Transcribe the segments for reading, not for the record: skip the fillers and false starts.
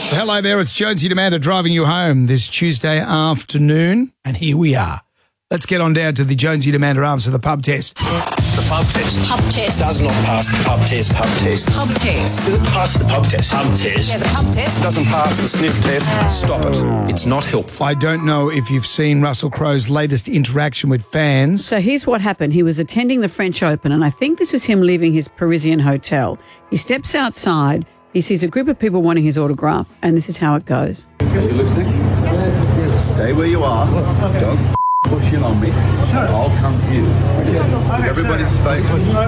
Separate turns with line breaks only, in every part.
Hello there, it's Jonesy Demanda driving you home this Tuesday afternoon, and here we are. Let's get on down to the Jonesy Demanda Answer the Pub Test.
The pub test.
Pub test.
Does not pass the pub test. Pub test.
Pub test.
Does it pass the pub test? Pub test.
Yeah, the pub test.
Doesn't pass the sniff test. Stop it. It's not helpful.
I don't know if you've seen Russell Crowe's latest interaction with fans.
So here's what happened. He was attending the French Open, and I think this was him leaving his Parisian hotel. He steps outside, he sees a group of people wanting his autograph, and this is how it goes.
Are you listening? Yes. Stay where you are. Don't push in on me. I'll come to you. Just give everybody space.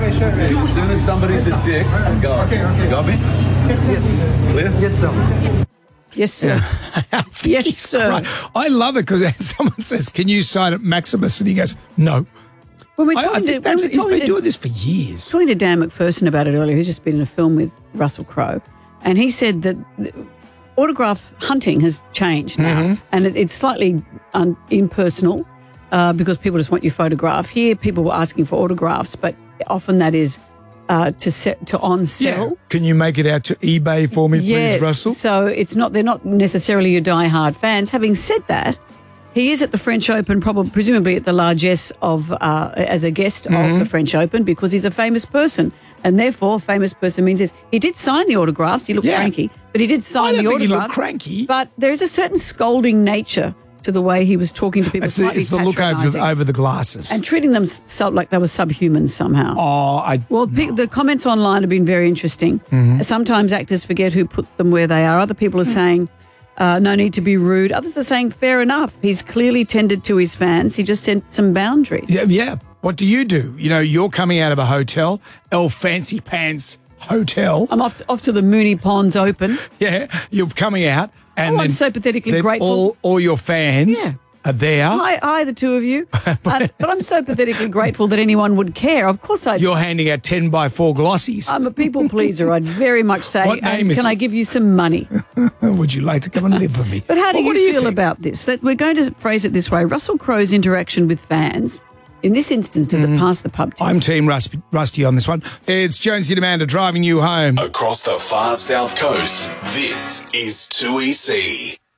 As soon as somebody's a dick, go. You got me? Yes. Clear? Yes, sir.
Yes, sir. Yes, sir.
Right. I love it because someone says, "Can you sign at Maximus?" And he goes, "No."
When we're
I
talking
think
to,
he's been doing this for years.
talking to Dan McPherson about it earlier, who's just been in a film with Russell Crowe, and he said that autograph hunting has changed now, and it's slightly impersonal because people just want your photograph. Here, people were asking for autographs, but often that is to on sell.
Yeah. Can you make it out to eBay for me,
Yes,
please, Russell?
so they're not necessarily your die-hard fans. Having said that, he is at the French Open, presumably at the largesse of as a guest of the French Open, because he's a famous person, and therefore famous person means this. He did sign the autographs. He looked cranky, but he did sign the
I don't think he
autograph.
looked cranky.
But there is a certain scolding nature to the way he was talking to people.
It's the look
patronising,
over the glasses.
and treating them like they were subhuman somehow. The comments online have been very interesting. Sometimes actors forget who put them where they are. Other people are saying, no need to be rude. Others are saying, fair enough. He's clearly tended to his fans. He just set some boundaries.
Yeah. What do? You know, you're coming out of a hotel, El Fancy Pants Hotel.
I'm off to the Mooney Ponds Open.
Yeah, you're coming out. And
I'm so pathetically
then
grateful.
All your fans are there.
Hi, the two of you. But I'm so pathetically grateful that anyone would care. Of course I do.
You're handing out 10x4 glossies.
I'm a people pleaser, I'd very much say.
What name is
can
it?
I give you some money?
Would you like to come and live with me?
But how do
What
you feel
think?
about this? That we're going to phrase it this way. Russell Crowe's interaction with fans, in this instance, does it pass the pub test?
I'm Team Rusty on this one. It's Jonesy Demanda driving you home.
Across the far south coast, this is 2EC.